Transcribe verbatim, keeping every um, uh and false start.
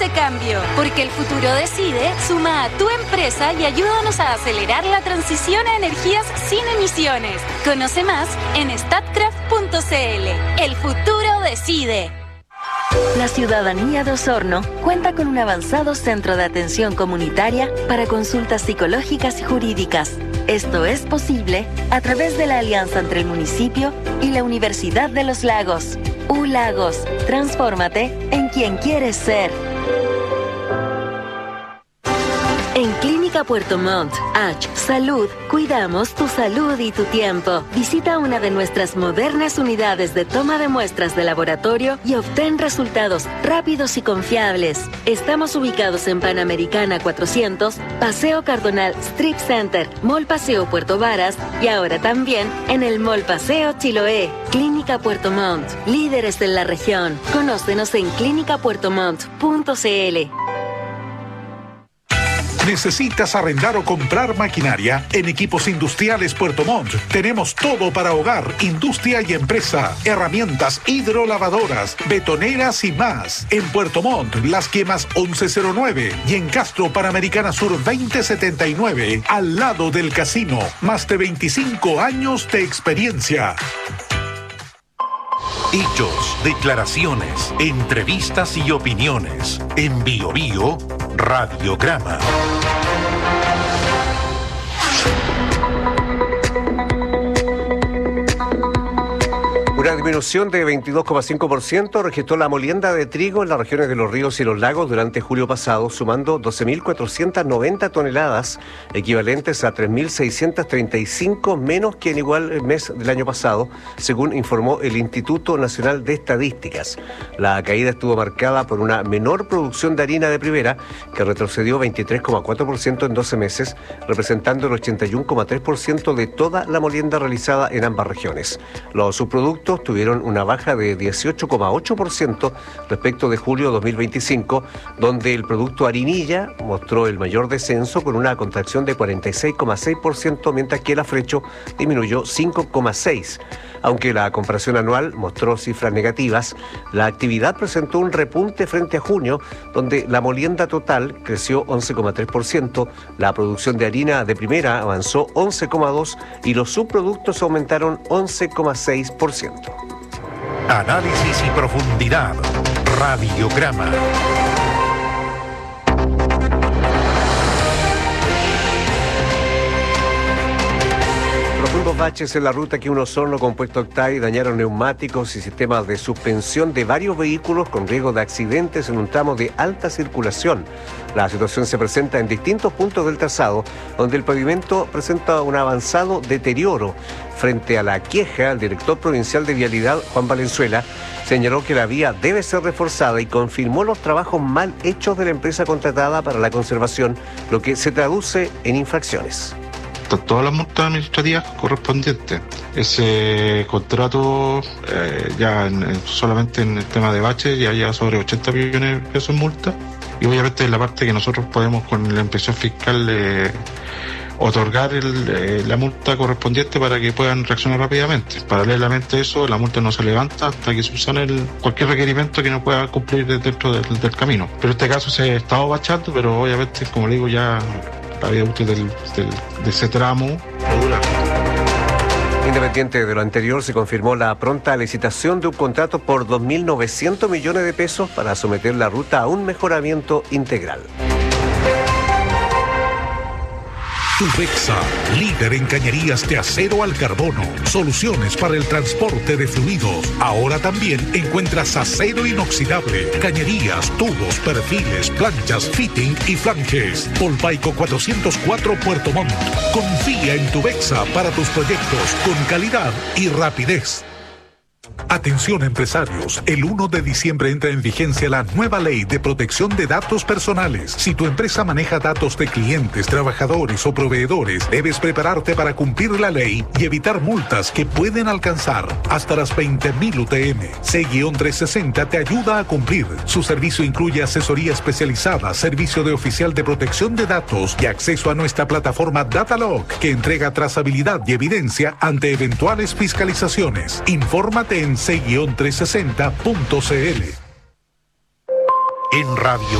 ese cambio, porque el futuro decide, suma a tu empresa y ayúdanos a acelerar la transición a energías sin emisiones. Conoce más en statkraft punto c l. El futuro decide. La ciudadanía de Osorno cuenta con un avanzado centro de atención comunitaria para consultas psicológicas y jurídicas. Esto es posible a través de la alianza entre el municipio y la Universidad de los Lagos. U Lagos, transfórmate en quien quieres ser. En Clínica Puerto Montt, H Salud, cuidamos tu salud y tu tiempo. Visita una de nuestras modernas unidades de toma de muestras de laboratorio y obtén resultados rápidos y confiables. Estamos ubicados en Panamericana cuatrocientos, Paseo Cardonal Strip Center, Mall Paseo Puerto Varas y ahora también en el Mall Paseo Chiloé. Clínica Puerto Montt, líderes en la región. Conócenos en clínica puerto montt punto c l. ¿Necesitas arrendar o comprar maquinaria? En Equipos Industriales Puerto Montt tenemos todo para hogar, industria y empresa. Herramientas hidrolavadoras, betoneras y más. En Puerto Montt, Las Quemas once cero nueve y en Castro, Panamericana Sur veinte setenta y nueve, al lado del casino. Más de veinticinco años de experiencia. Hechos, declaraciones, entrevistas y opiniones. En Bio Bio, Radiograma. Una disminución de veintidós coma cinco por ciento registró la molienda de trigo en las regiones de los ríos y los lagos durante julio pasado, sumando doce mil cuatrocientas noventa toneladas, equivalentes a tres mil seiscientos treinta y cinco menos que en igual mes del año pasado, según informó el Instituto Nacional de Estadísticas. La caída estuvo marcada por una menor producción de harina de primera, que retrocedió veintitrés coma cuatro por ciento en doce meses, representando el ochenta y uno coma tres por ciento de toda la molienda realizada en ambas regiones. Los subproductos tuvieron una baja de dieciocho coma ocho por ciento respecto de julio dos mil veinticinco, donde el producto harinilla mostró el mayor descenso con una contracción de cuarenta y seis coma seis por ciento, mientras que el afrecho disminuyó cinco coma seis por ciento. Aunque la comparación anual mostró cifras negativas, la actividad presentó un repunte frente a junio, donde la molienda total creció once coma tres por ciento, la producción de harina de primera avanzó once coma dos por ciento y los subproductos aumentaron once coma seis por ciento. Análisis y profundidad. Radiograma. Profundos baches en la ruta que uno Osorno con Puerto Octay dañaron neumáticos y sistemas de suspensión de varios vehículos con riesgo de accidentes en un tramo de alta circulación. La situación se presenta en distintos puntos del trazado, donde el pavimento presenta un avanzado deterioro. Frente a la queja, el director provincial de Vialidad, Juan Valenzuela, señaló que la vía debe ser reforzada y confirmó los trabajos mal hechos de la empresa contratada para la conservación, lo que se traduce en infracciones. Todas las multas administrativas correspondientes. Ese contrato eh, ya en, en, solamente en el tema de baches ya lleva sobre ochenta millones de pesos en multa, y obviamente es la parte que nosotros podemos con la inspección fiscal eh, otorgar el, eh, la multa correspondiente para que puedan reaccionar rápidamente. Paralelamente a eso, la multa no se levanta hasta que subsane el, cualquier requerimiento que no pueda cumplir dentro del, del camino. Pero en este caso se ha estado bachando, pero obviamente, como le digo, ya la vida útil del, del, de ese tramo no dura. Independiente de lo anterior, se confirmó la pronta licitación de un contrato por dos mil novecientos millones de pesos para someter la ruta a un mejoramiento integral. Tubexa, líder en cañerías de acero al carbono, soluciones para el transporte de fluidos. Ahora también encuentras acero inoxidable, cañerías, tubos, perfiles, planchas, fitting y flanges. Polpaico cuatrocientos cuatro Puerto Montt. Confía en Tubexa para tus proyectos con calidad y rapidez. Atención empresarios, el primero de diciembre entra en vigencia la nueva ley de protección de datos personales. Si tu empresa maneja datos de clientes, trabajadores o proveedores, debes prepararte para cumplir la ley y evitar multas que pueden alcanzar hasta las veinte mil U T M. C trescientos sesenta te ayuda a cumplir. Su servicio incluye asesoría especializada, servicio de oficial de protección de datos y acceso a nuestra plataforma DataLog, que entrega trazabilidad y evidencia ante eventuales fiscalizaciones. Infórmate en C trescientos sesenta punto c l. En Radio